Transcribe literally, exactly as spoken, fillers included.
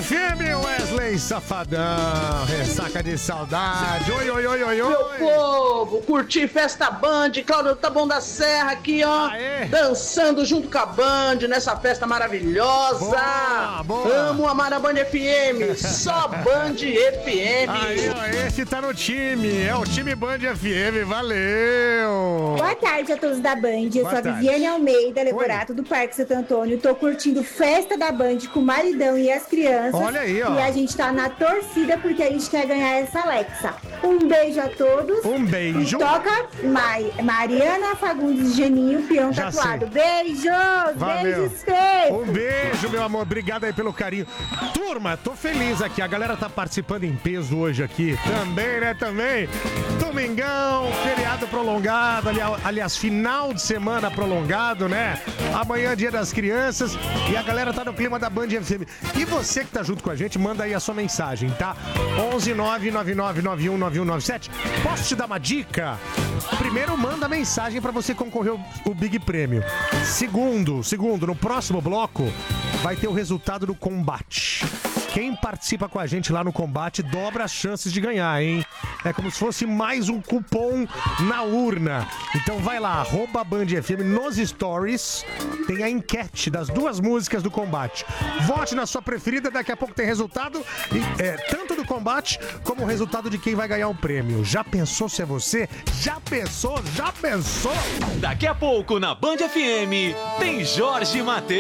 F M, Wesley Safadão, ressaca de saudade. Oi, oi, oi, oi, oi. Meu povo, curti Festa Band, Cláudio Taboão da Serra aqui, ó. Aê. Dançando junto com a Band nessa festa maravilhosa. Boa, boa. Amo amar a Band F M, só Band F M. Aí, ó, esse tá no time, é o time Band F M, valeu. Boa tarde a todos da Band, eu Boa sou a tarde. Viviane Almeida, Elaborato do Parque Santo Antônio. Tô curtindo Festa da Band com o maridão e as crianças. Olha aí, ó. E a gente tá na torcida porque a gente quer ganhar essa Alexa. Um beijo a todos. Um beijo. E toca Mai- Mariana Fagundes Geninho, peão Já tatuado. sei. Beijos, Valeu. beijos feitos. Um beijo, meu amor. Obrigado aí pelo carinho. Turma, tô feliz aqui. A galera tá participando em peso hoje aqui. Também, né? Também. Domingão, feriado prolongado. ali- Aliás, final de semana prolongado, né? Amanhã, dia das crianças. E a galera tá no clima da Band F M. E você que tá junto com a gente, manda aí a sua mensagem, tá? onze nove nove nove nove um nove um nove sete. Posso te dar uma dica? Primeiro, manda mensagem pra você concorrer ao o Big Prêmio. Segundo, segundo, no próximo bloco vai ter o resultado do combate. Quem participa com a gente lá no combate dobra as chances de ganhar, hein? É como se fosse mais um cupom na urna. Então vai lá, arroba Band F M nos stories. Tem a enquete das duas músicas do combate. Vote na sua preferida, daqui a pouco tem resultado. E, é, tanto do combate como o resultado de quem vai ganhar o prêmio. Já pensou se é você? Já pensou? Já pensou? Daqui a pouco na Band F M tem Jorge Mateus.